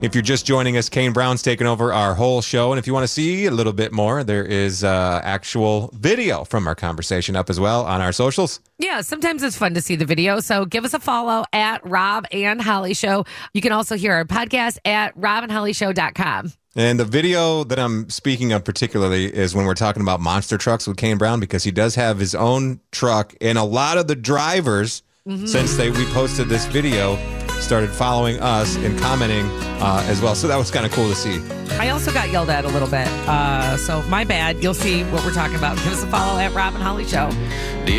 If you're just joining us, Kane Brown's taking over our whole show. And if you want to see a little bit more, there is actual video from our conversation up as well on our socials. Yeah, sometimes it's fun to see the video. So give us a follow at Rob and Holly Show. You can also hear our podcast at robandhollyshow.com. And the video that I'm speaking of particularly is when we're talking about monster trucks with Kane Brown, because he does have his own truck. And a lot of the drivers, since we posted this video, started following us and commenting as well. So that was kind of cool to see. I also got yelled at a little bit. So my bad. You'll see what we're talking about. Give us a follow at Rob and Holly Show.